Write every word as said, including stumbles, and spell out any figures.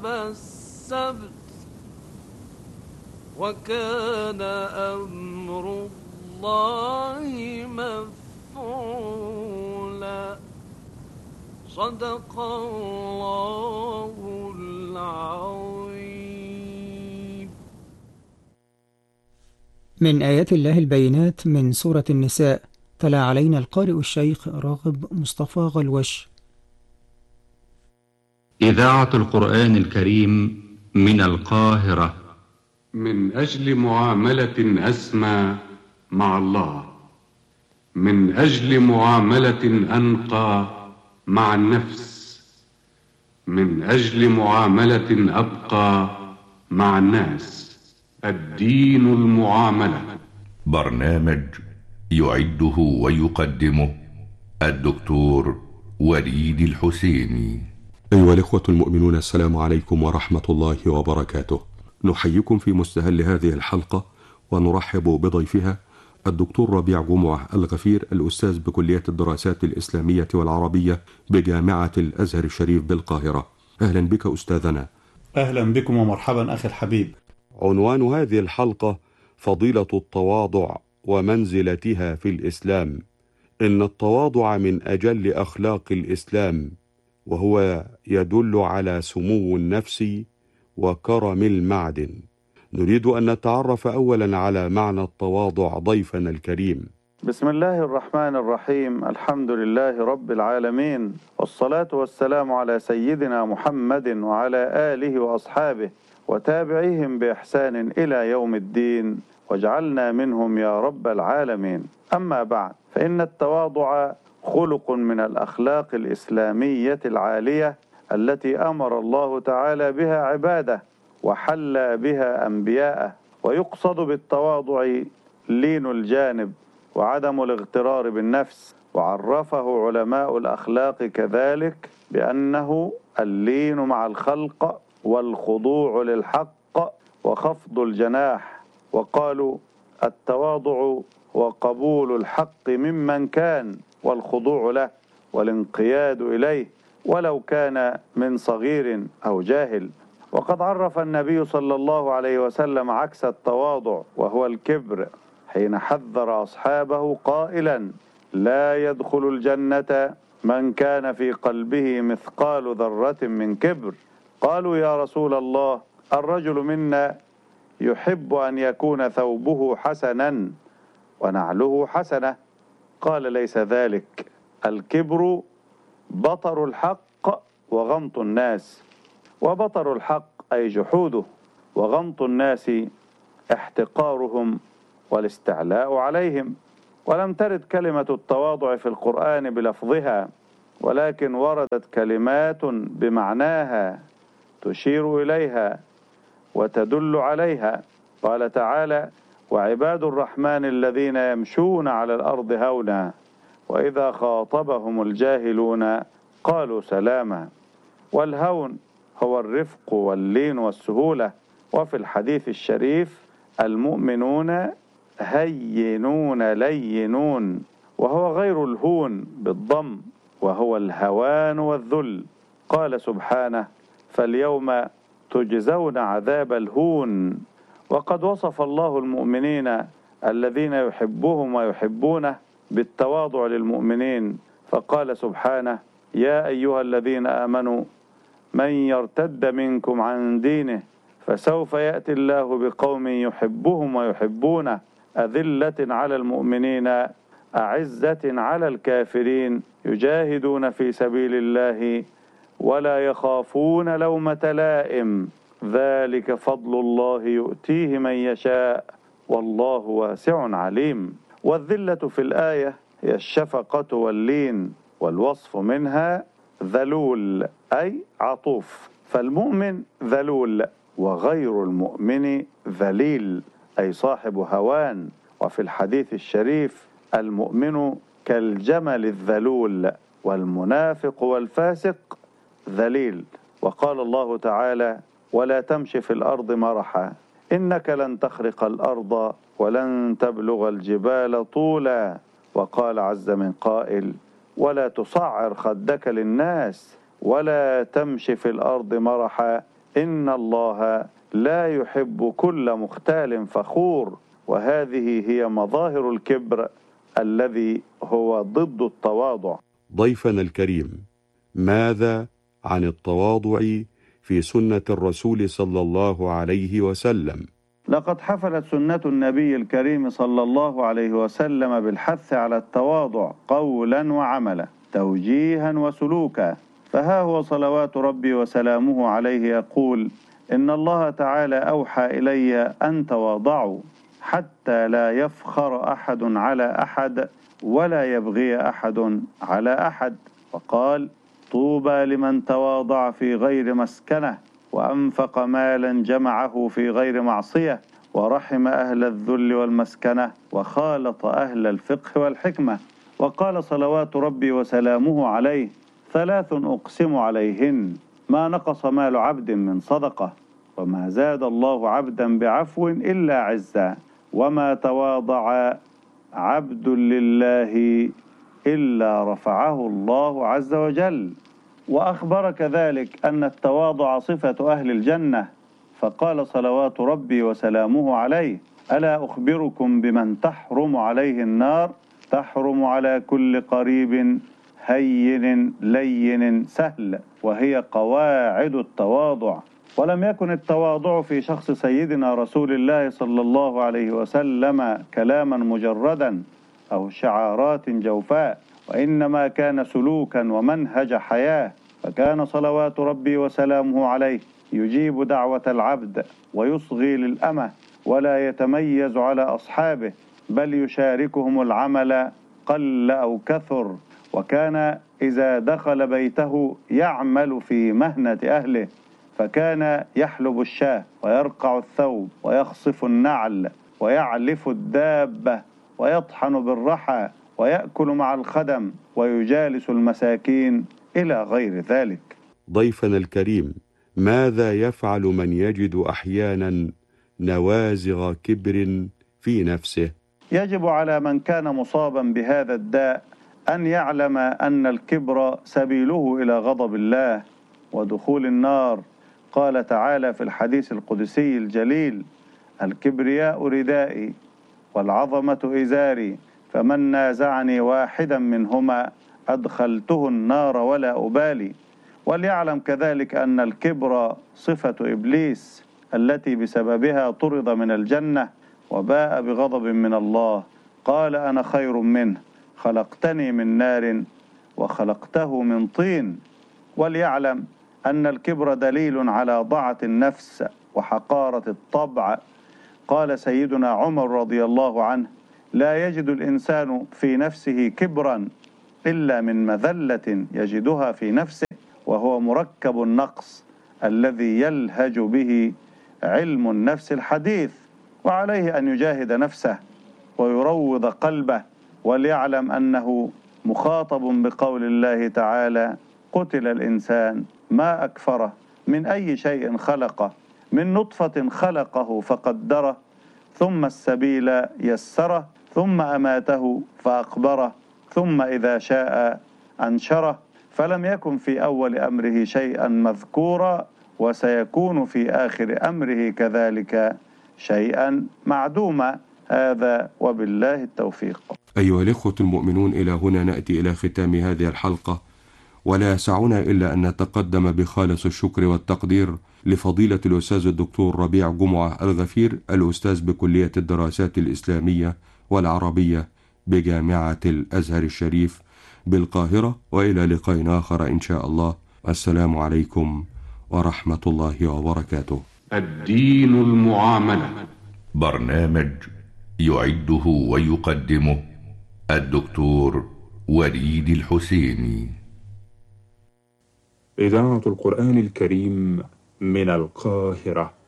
السبت وكان أمر الله مفعولا. صدق الله العظيم. من آيات الله البينات من سورة النساء. تلا علينا القارئ الشيخ راغب مصطفى غلوش. إذاعة القرآن الكريم من القاهرة. من أجل معاملة أسمى مع الله، من أجل معاملة أنقى مع النفس، من أجل معاملة أبقى مع الناس. الدين المعاملة. برنامج يعده ويقدمه الدكتور وليد الحسيني. أيها الإخوة المؤمنون، السلام عليكم ورحمة الله وبركاته. نحييكم في مستهل هذه الحلقة ونرحب بضيفها الدكتور ربيع جمعة الغفير، الأستاذ بكلية الدراسات الإسلامية والعربية بجامعة الأزهر الشريف بالقاهرة. أهلا بك أستاذنا. أهلا بكم ومرحبا أخي الحبيب. عنوان هذه الحلقة فضيلة التواضع ومنزلتها في الإسلام. إن التواضع من أجل أخلاق الإسلام، وهو يدل على سمو النفس وكرم المعدن. نريد أن نتعرف أولا على معنى التواضع ضيفنا الكريم. بسم الله الرحمن الرحيم. الحمد لله رب العالمين، والصلاة والسلام على سيدنا محمد وعلى آله وأصحابه وتابعيهم بإحسان إلى يوم الدين، واجعلنا منهم يا رب العالمين. أما بعد، فإن التواضع خلق من الأخلاق الإسلامية العالية التي أمر الله تعالى بها عباده وحل بها أنبياءه. ويقصد بالتواضع لين الجانب وعدم الاغترار بالنفس. وعرفه علماء الأخلاق كذلك بأنه اللين مع الخلق والخضوع للحق وخفض الجناح. وقالوا التواضع وقبول الحق ممن كان، والخضوع له والانقياد إليه ولو كان من صغير أو جاهل. وقد عرف النبي صلى الله عليه وسلم عكس التواضع وهو الكبر، حين حذر أصحابه قائلا: لا يدخل الجنة من كان في قلبه مثقال ذرة من كبر. قالوا يا رسول الله، الرجل منا يحب أن يكون ثوبه حسنا ونعله حسنة. قال ليس ذلك، الكبر بطر الحق وغمط الناس. وبطر الحق أي جحوده، وغمط الناس احتقارهم والاستعلاء عليهم. ولم ترد كلمة التواضع في القرآن بلفظها، ولكن وردت كلمات بمعناها تشير إليها وتدل عليها. قال تعالى: وعباد الرحمن الذين يمشون على الأرض هونا وإذا خاطبهم الجاهلون قالوا سلاما. والهون هو الرفق واللين والسهولة. وفي الحديث الشريف: المؤمنون هينون لينون، وهو غير الهون بالضم، وهو الهوان والذل. قال سبحانه: فاليوم تجزون عذاب الهون. وقد وصف الله المؤمنين الذين يحبهم ويحبونه بالتواضع للمؤمنين، فقال سبحانه: يا أيها الذين آمنوا من يرتد منكم عن دينه فسوف يأتي الله بقوم يحبهم ويحبونه أذلة على المؤمنين أعزة على الكافرين يجاهدون في سبيل الله ولا يخافون لومة لائم ذلك فضل الله يؤتيه من يشاء والله واسع عليم. والذلة في الآية هي الشفقة واللين، والوصف منها ذلول أي عطوف. فالمؤمن ذلول، وغير المؤمن ذليل أي صاحب هوان. وفي الحديث الشريف: المؤمن كالجمل الذلول والمنافق والفاسق ذليل. وقال الله تعالى: ولا تمش في الأرض مرحا إنك لن تخرق الأرض ولن تبلغ الجبال طولا. وقال عز من قائل: ولا تصعر خدك للناس ولا تمش في الأرض مرحا إن الله لا يحب كل مختال فخور، وهذه هي مظاهر الكبر الذي هو ضد التواضع. ضيفنا الكريم، ماذا عن التواضع في سنة الرسول صلى الله عليه وسلم؟ لقد حفلت سنة النبي الكريم صلى الله عليه وسلم بالحث على التواضع قولا وعملا، توجيها وسلوكا. فها هو صلوات ربي وسلامه عليه يقول: إن الله تعالى أوحى إلي أن تواضعوا حتى لا يفخر أحد على أحد ولا يبغي أحد على أحد. وقال: طوبى لمن تواضع في غير مسكنه وأنفق مالا جمعه في غير معصية ورحم أهل الذل والمسكنة وخالط أهل الفقه والحكمة. وقال صلوات ربي وسلامه عليه: ثلاث أقسم عليهن ما نقص مال عبد من صدقة وما زاد الله عبدا بعفو إلا عزا وما تواضع عبد لله إلا رفعه الله عز وجل. وأخبر كذلك أن التواضع صفة أهل الجنة، فقال صلوات ربي وسلامه عليه: ألا أخبركم بمن تحرم عليه النار؟ تحرم على كل قريب هين لين سهل، وهي قواعد التواضع. ولم يكن التواضع في شخص سيدنا رسول الله صلى الله عليه وسلم كلاما مجردا أو شعارات جوفاء، وإنما كان سلوكا ومنهج حياة. فكان صلوات ربي وسلامه عليه يجيب دعوة العبد ويصغي للأمة ولا يتميز على أصحابه، بل يشاركهم العمل قل أو كثر. وكان إذا دخل بيته يعمل في مهنة أهله، فكان يحلب الشاة ويرقع الثوب ويخصف النعل ويعلف الدابة ويطحن بالرحى ويأكل مع الخدم ويجالس المساكين إلى غير ذلك. ضيفنا الكريم، ماذا يفعل من يجد أحيانا نوازغ كبر في نفسه؟ يجب على من كان مصابا بهذا الداء أن يعلم أن الكبر سبيله إلى غضب الله ودخول النار. قال تعالى في الحديث القدسي الجليل: الكبرياء ردائي والعظمة إزاري فمن نازعني واحدا منهما أدخلته النار ولا أبالي. وليعلم كذلك أن الكبر صفة إبليس التي بسببها طرد من الجنة وباء بغضب من الله. قال: أنا خير منه، خلقتني من نار وخلقته من طين. وليعلم أن الكبر دليل على ضعة النفس وحقارة الطبع. قال سيدنا عمر رضي الله عنه: لا يجد الإنسان في نفسه كبرا إلا من مذلة يجدها في نفسه، وهو مركب النقص الذي يلهج به علم النفس الحديث. وعليه أن يجاهد نفسه ويروض قلبه، وليعلم أنه مخاطب بقول الله تعالى: قتل الإنسان ما أكفره من أي شيء خلقه، من نطفة خلقه فقدره ثم السبيل يسره ثم أماته فأقبره ثم إذا شاء أنشره. فلم يكن في أول أمره شيئا مذكورا وسيكون في آخر أمره كذلك شيئا معدوما. هذا وبالله التوفيق. أيها الإخوة المؤمنون، إلى هنا نأتي إلى ختام هذه الحلقة، ولا يسعنا إلا أن نتقدم بخالص الشكر والتقدير لفضيلة الأستاذ الدكتور ربيع جمعة الغفير، الأستاذ بكلية الدراسات الإسلامية والعربية بجامعة الأزهر الشريف بالقاهرة. وإلى لقاء آخر إن شاء الله. السلام عليكم ورحمة الله وبركاته. الدين المعاملة، برنامج يعده ويقدمه الدكتور وليد الحسيني. إذاعة القرآن الكريم من القاهرة.